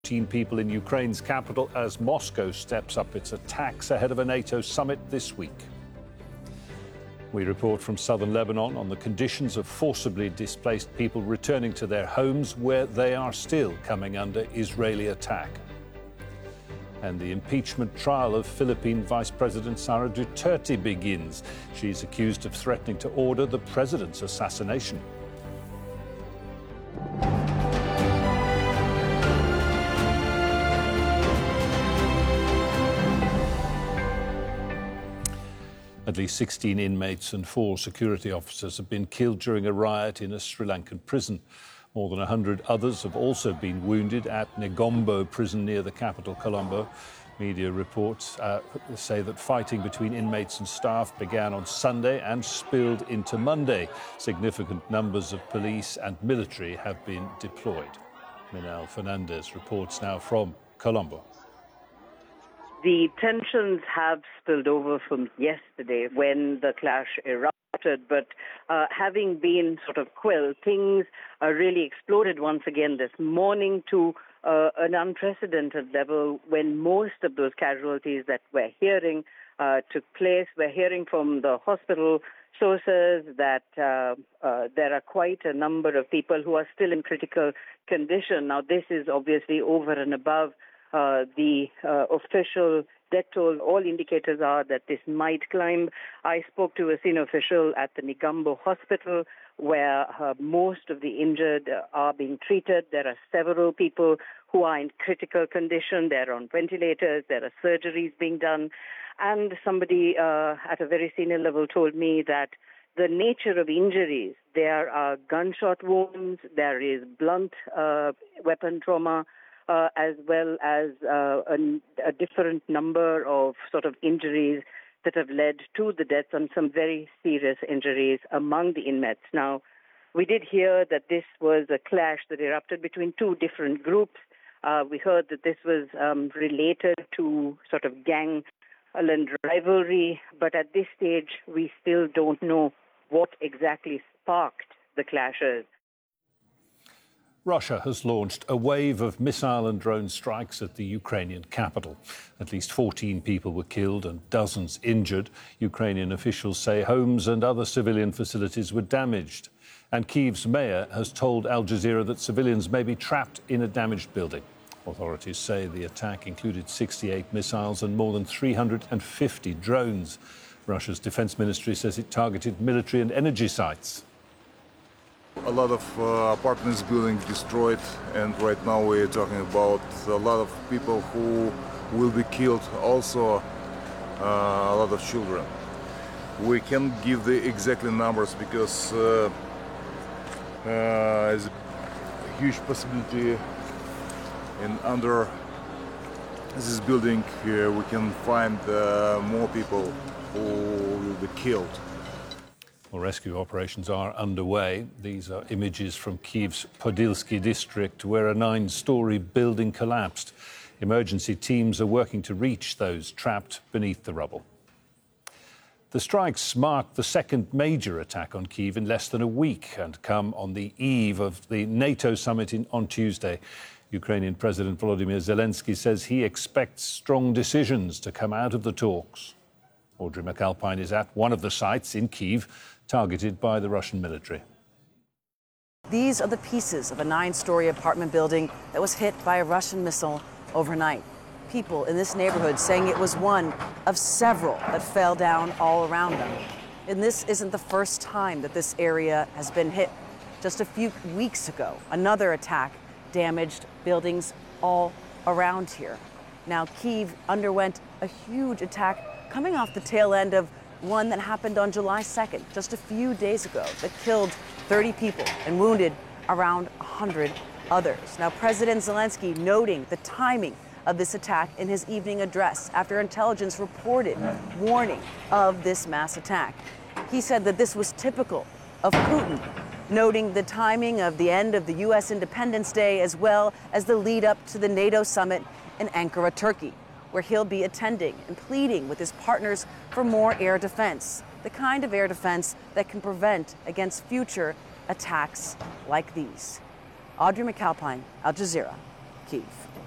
14 people in Ukraine's capital as Moscow steps up its attacks ahead of a NATO summit this week. We report from southern Lebanon on the conditions of forcibly displaced people returning to their homes where they are still coming under Israeli attack. And the impeachment trial of Philippine Vice President Sara Duterte begins. She's accused of threatening to order the president's assassination. At least 16 inmates and 4 security officers have been killed during a riot in a Sri Lankan prison. More than 100 others have also been wounded at Negombo prison near the capital, Colombo. Media reports say that fighting between inmates and staff began on Sunday and spilled into Monday. Significant numbers of police and military have been deployed. Minal Fernandez reports now from Colombo. The tensions have spilled over from yesterday when the clash erupted, but having been sort of quelled, things really exploded once again this morning to an unprecedented level when most of those casualties that we're hearing took place. We're hearing from the hospital sources that there are quite a number of people who are still in critical condition. Now, this is obviously over and above the official death toll. All indicators are that this might climb. I spoke to a senior official at the Negombo hospital where most of the injured are being treated. There are several people who are in critical condition. They're on ventilators. There are surgeries being done. And somebody at a very senior level told me that the nature of injuries, there are gunshot wounds, there is blunt weapon trauma, as well as a different number of sort of injuries that have led to the deaths and some very serious injuries among the inmates. Now, we did hear that this was a clash that erupted between 2 different groups. We heard that this was related to sort of gang and rivalry, but at this stage, we still don't know what exactly sparked the clashes. Russia has launched a wave of missile and drone strikes at the Ukrainian capital. At least 14 people were killed and dozens injured. Ukrainian officials say homes and other civilian facilities were damaged. And Kyiv's mayor has told Al Jazeera that civilians may be trapped in a damaged building. Authorities say the attack included 68 missiles and more than 350 drones. Russia's defense ministry says it targeted military and energy sites. A lot of apartments buildings destroyed, and right now we're talking about a lot of people who will be killed, also a lot of children. We can't give the exact numbers because there's a huge possibility and under this building we can find more people who will be killed. Well, rescue operations are underway. These are images from Kyiv's Podilsky district, where a 9-story building collapsed. Emergency teams are working to reach those trapped beneath the rubble. The strikes mark the second major attack on Kyiv in less than a week and come on the eve of the NATO summit on Tuesday. Ukrainian President Volodymyr Zelensky says he expects strong decisions to come out of the talks. Audrey McAlpine is at one of the sites in Kyiv targeted by the Russian military. These are the pieces of a 9-story apartment building that was hit by a Russian missile overnight. People in this neighborhood saying it was one of several that fell down all around them. And this isn't the first time that this area has been hit. Just a few weeks ago, another attack damaged buildings all around here. Now, Kyiv underwent a huge attack coming off the tail end of one that happened on July 2nd, just a few days ago, that killed 30 people and wounded around 100 others. Now, President Zelensky noting the timing of this attack in his evening address after intelligence reported warning of this mass attack. He said that this was typical of Putin, noting the timing of the end of the U.S. Independence Day as well as the lead up to the NATO summit in Ankara, Turkey, where he'll be attending and pleading with his partners for more air defense, the kind of air defense that can prevent against future attacks like these. Audrey McAlpine, Al Jazeera, Kyiv.